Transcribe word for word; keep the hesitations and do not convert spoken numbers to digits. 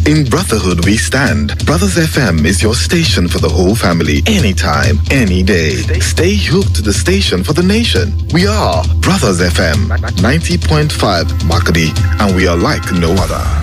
In brotherhood we stand. Brothers F M is your station for the whole family, anytime, any day. Stay hooked to the station for the nation. We are Brothers F M, ninety point five Makadi, and we are like no other.